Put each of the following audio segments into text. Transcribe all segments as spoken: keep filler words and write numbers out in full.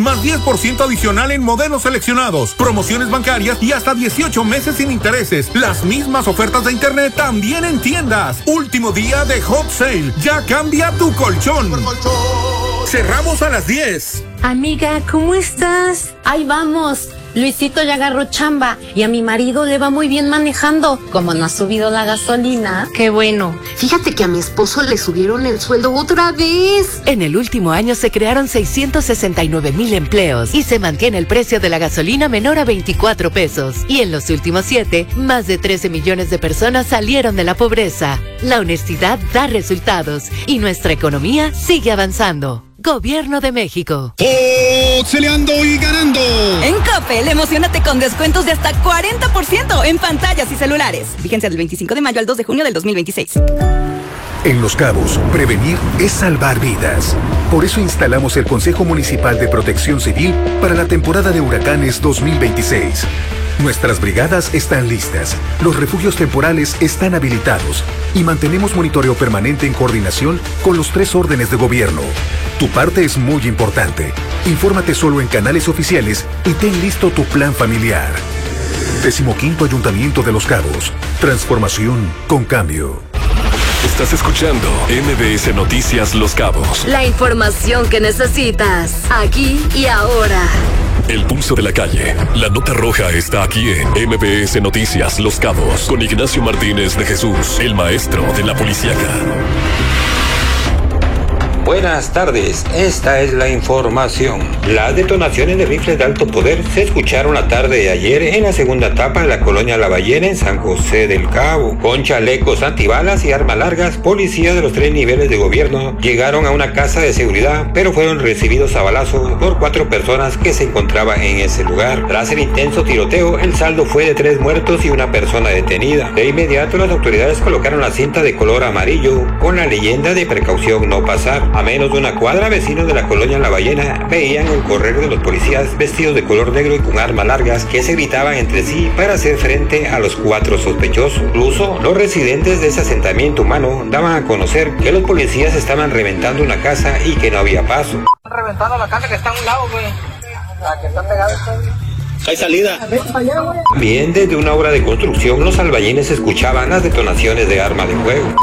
más diez por ciento adicional en modelos seleccionados, promociones bancarias y hasta dieciocho meses sin intereses. Las mismas ofertas de internet también en tiendas. Último día de Hot Sale. Ya cambia tu colchón. Cerramos a las diez. Amiga, ¿cómo estás? Ahí vamos. Luisito ya agarró chamba y a mi marido le va muy bien manejando. Como no ha subido la gasolina. Qué bueno. Fíjate que a mi esposo le subieron el sueldo otra vez. En el último año se crearon seiscientos sesenta y nueve mil empleos y se mantiene el precio de la gasolina menor a veinticuatro pesos. Y en los últimos siete, más de trece millones de personas salieron de la pobreza. La honestidad da resultados y nuestra economía sigue avanzando. Gobierno de México. Pixeleando y ganando. En Coppel, emocionate con descuentos de hasta cuarenta por ciento en pantallas y celulares. Vigencia del veinticinco de mayo al dos de junio del dos mil veintiséis. En Los Cabos, prevenir es salvar vidas. Por eso instalamos el Consejo Municipal de Protección Civil para la temporada de huracanes dos mil veintiséis. Nuestras brigadas están listas, los refugios temporales están habilitados y mantenemos monitoreo permanente en coordinación con los tres órdenes de gobierno. Tu parte es muy importante. Infórmate solo en canales oficiales y ten listo tu plan familiar. Decimoquinto Ayuntamiento de Los Cabos. Transformación con cambio. Estás escuchando M B S Noticias Los Cabos. La información que necesitas, aquí y ahora. El pulso de la calle. La nota roja está aquí en M B S Noticias Los Cabos. Con Ignacio Martínez de Jesús, el maestro de la policíaca. Buenas tardes, esta es la información. Las detonaciones de rifles de alto poder se escucharon la tarde de ayer en la segunda etapa de la colonia La Ballena en San José del Cabo. Con chalecos antibalas y armas largas, policías de los tres niveles de gobierno llegaron a una casa de seguridad, pero fueron recibidos a balazos por cuatro personas que se encontraban en ese lugar. Tras el intenso tiroteo, el saldo fue de tres muertos y una persona detenida. De inmediato, las autoridades colocaron la cinta de color amarillo con la leyenda de precaución no pasar. A menos de una cuadra, vecinos de la colonia La Ballena veían el correr de los policías vestidos de color negro y con armas largas que se gritaban entre sí para hacer frente a los cuatro sospechosos. Incluso los residentes de ese asentamiento humano daban a conocer que los policías estaban reventando una casa y que no había paso. Están reventando la casa que está a un lado, güey. La que está pegada esta. Hay salida. Bien, desde una obra de construcción, los albañiles escuchaban las detonaciones de armas de fuego.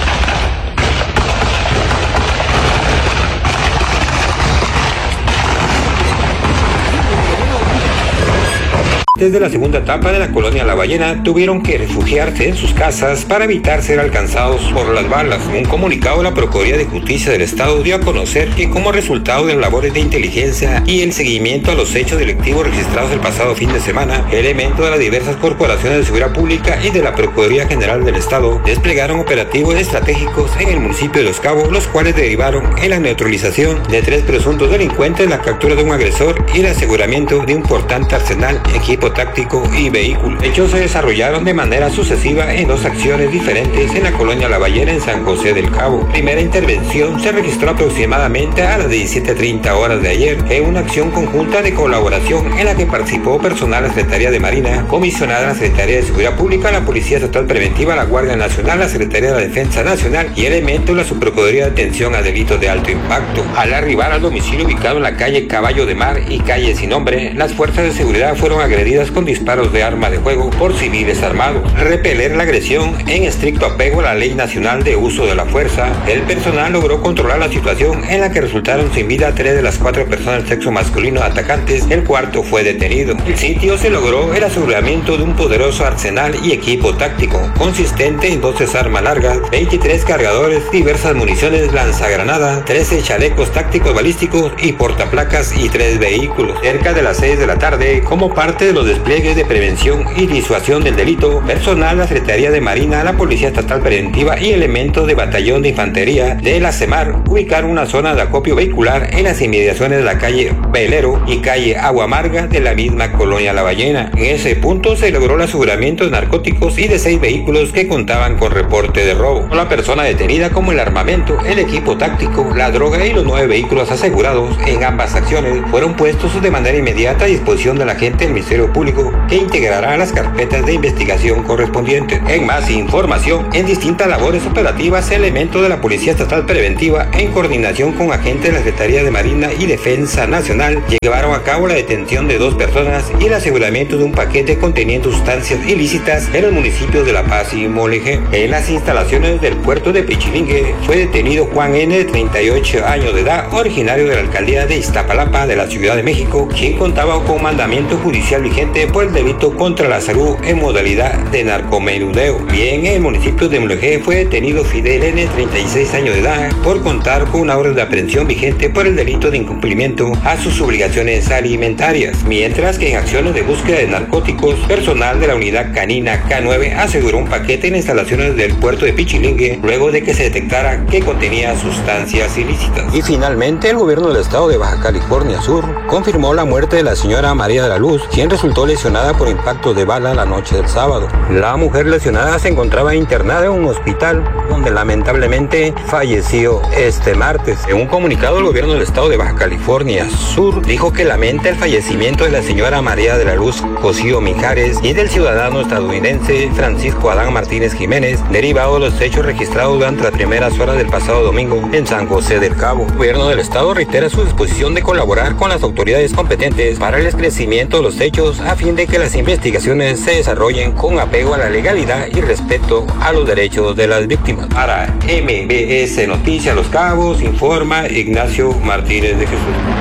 Desde la segunda etapa de la colonia La Ballena tuvieron que refugiarse en sus casas para evitar ser alcanzados por las balas. Un comunicado de la Procuraduría de Justicia del Estado dio a conocer que como resultado de las labores de inteligencia y el seguimiento a los hechos delictivos registrados el pasado fin de semana, elementos de las diversas corporaciones de seguridad pública y de la Procuraduría General del Estado desplegaron operativos estratégicos en el municipio de Los Cabos, los cuales derivaron en la neutralización de tres presuntos delincuentes, la captura de un agresor y el aseguramiento de un importante arsenal, equipo táctico y vehículo. Hechos se desarrollaron de manera sucesiva en dos acciones diferentes en la colonia La Ballena en San José del Cabo. Primera intervención se registró aproximadamente a las diecisiete treinta horas de ayer en una acción conjunta de colaboración en la que participó personal de la Secretaría de Marina, comisionada de la Secretaría de Seguridad Pública, la Policía Estatal Preventiva, la Guardia Nacional, la Secretaría de la Defensa Nacional y elementos de la Subprocuraduría de Atención a Delitos de Alto Impacto. Al arribar al domicilio ubicado en la calle Caballo de Mar y calle Sin Nombre, las fuerzas de seguridad fueron agredidas con disparos de arma de fuego por civiles armados. Repeler la agresión en estricto apego a la Ley Nacional de Uso de la Fuerza, el personal logró controlar la situación en la que resultaron sin vida tres de las cuatro personas del sexo masculino atacantes. El cuarto fue detenido. El sitio se logró el aseguramiento de un poderoso arsenal y equipo táctico consistente en doce armas largas, veintitrés cargadores, diversas municiones lanzagranadas, trece chalecos tácticos balísticos y portaplacas y tres vehículos. Cerca de las seis de la tarde, como parte de los despliegues de prevención y disuasión del delito, personal de la Secretaría de Marina, la Policía Estatal Preventiva y elementos de Batallón de Infantería de la CEMAR ubicaron una zona de acopio vehicular en las inmediaciones de la calle Velero y calle Agua Amarga de la misma colonia La Ballena. En ese punto se logró el aseguramiento de narcóticos y de seis vehículos que contaban con reporte de robo. La persona detenida como el armamento, el equipo táctico, la droga y los nueve vehículos asegurados en ambas acciones fueron puestos de manera inmediata a disposición de la gente del Ministerio Público, que integrará las carpetas de investigación correspondientes. En más información, en distintas labores operativas, elementos de la Policía Estatal Preventiva, en coordinación con agentes de la Secretaría de Marina y Defensa Nacional, llevaron a cabo la detención de dos personas y el aseguramiento de un paquete conteniendo sustancias ilícitas en los municipios de La Paz y Mulegé. En las instalaciones del puerto de Pichilingue fue detenido Juan N., de treinta y ocho años de edad, originario de la alcaldía de Iztapalapa de la Ciudad de México, quien contaba con mandamiento judicial vigente por el delito contra la salud en modalidad de narcomenudeo. Bien, en el municipio de Mulegé fue detenido Fidel N., treinta y seis años de edad, por contar con una orden de aprehensión vigente por el delito de incumplimiento a sus obligaciones alimentarias, mientras que en acciones de búsqueda de narcóticos, personal de la unidad canina K nueve aseguró un paquete en instalaciones del puerto de Pichilingue luego de que se detectara que contenía sustancias ilícitas. Y finalmente, el gobierno del estado de Baja California Sur confirmó la muerte de la señora María de la Luz, quien resultó lesionada por impactos de bala la noche del sábado. La mujer lesionada se encontraba internada en un hospital donde lamentablemente falleció este martes. En un comunicado, el gobierno del estado de Baja California Sur dijo que lamenta el fallecimiento de la señora María de la Luz Cosío Mijares y del ciudadano estadounidense Francisco Adán Martínez Jiménez, derivado de los hechos registrados durante las primeras horas del pasado domingo en San José del Cabo. El gobierno del estado reitera su disposición de colaborar con las autoridades competentes para el esclarecimiento de los hechos a fin de que las investigaciones se desarrollen con apego a la legalidad y respeto a los derechos de las víctimas. Para M B S Noticias Los Cabos, informa Ignacio Martínez de Jesús.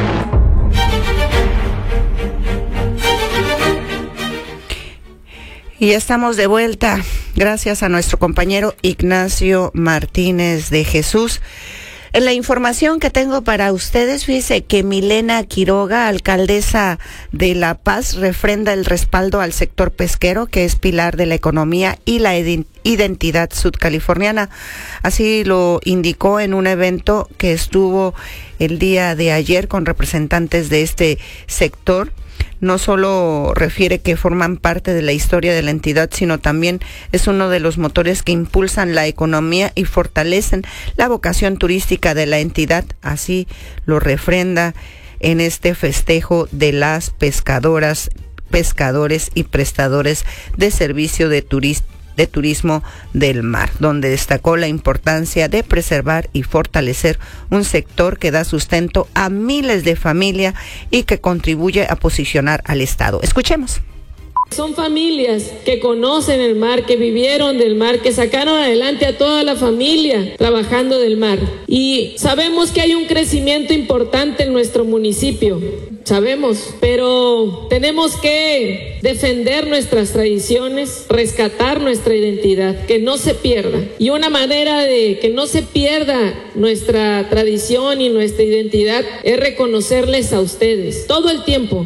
Y estamos de vuelta, gracias a nuestro compañero Ignacio Martínez de Jesús. En la información que tengo para ustedes, fíjese que Milena Quiroga, alcaldesa de La Paz, refrenda el respaldo al sector pesquero, que es pilar de la economía y la identidad sudcaliforniana. Así lo indicó en un evento que estuvo el día de ayer con representantes de este sector. No solo refiere que forman parte de la historia de la entidad, sino también es uno de los motores que impulsan la economía y fortalecen la vocación turística de la entidad. Así lo refrenda en este festejo de las pescadoras, pescadores y prestadores de servicio de turismo de turismo del mar, donde destacó la importancia de preservar y fortalecer un sector que da sustento a miles de familias y que contribuye a posicionar al Estado. Escuchemos. Son familias que conocen el mar, que vivieron del mar, que sacaron adelante a toda la familia trabajando del mar. Y sabemos que hay un crecimiento importante en nuestro municipio, sabemos, pero tenemos que defender nuestras tradiciones, rescatar nuestra identidad, que no se pierda. Y una manera de que no se pierda nuestra tradición y nuestra identidad es reconocerles a ustedes todo el tiempo.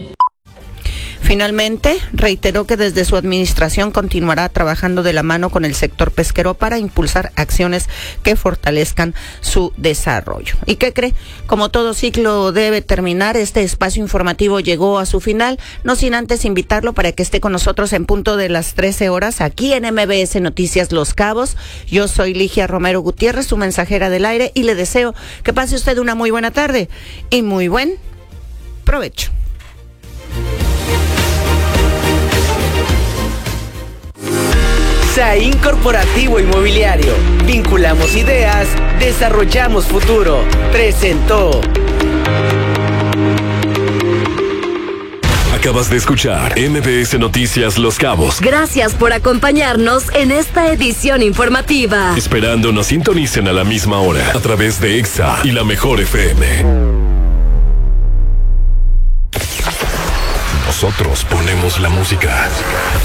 Finalmente, reiteró que desde su administración continuará trabajando de la mano con el sector pesquero para impulsar acciones que fortalezcan su desarrollo. ¿Y qué cree? Como todo ciclo debe terminar, este espacio informativo llegó a su final, no sin antes invitarlo para que esté con nosotros en punto de las trece horas aquí en M B S Noticias Los Cabos. Yo soy Ligia Romero Gutiérrez, su mensajera del aire, y le deseo que pase usted una muy buena tarde y muy buen provecho. Saín Corporativo Inmobiliario. Vinculamos ideas, desarrollamos futuro. Presentó. Acabas de escuchar M B S Noticias Los Cabos. Gracias por acompañarnos en esta edición informativa. Esperando nos sintonicen a la misma hora a través de Exa y la Mejor F M. Nosotros ponemos la música.